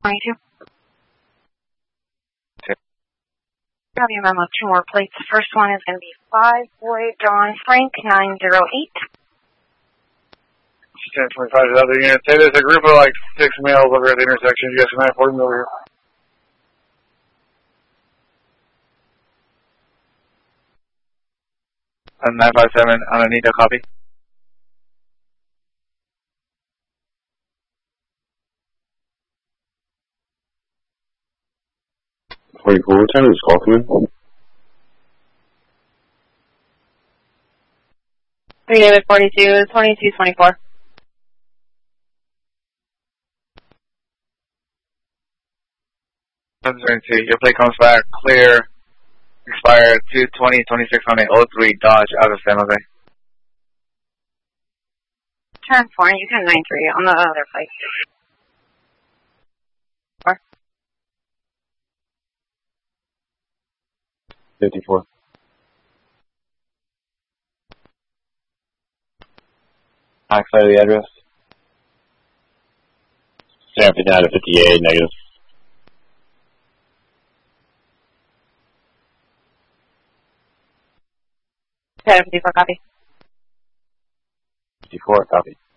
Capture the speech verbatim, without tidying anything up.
twenty-two. Have your memo, two more plates. The first one is going to be five Boy John Frank nine zero eight. ten twenty-five to the other unit. Say there's a group of like six males over at the intersection. You guys can nine forty over here. On nine five seven, on Anita, copy. forty-four, what time is this call coming? three David forty-two, twenty-two twenty-four. Your plate comes back clear. Expired two twenty twenty-six on a oh three Dodge out of San Jose. Turn four, you can nine three on the other plate. Four. fifty-four. Backside of the address. San fifty-nine to fifty-eight, negative. fifty-four, copy. fifty-four, copy.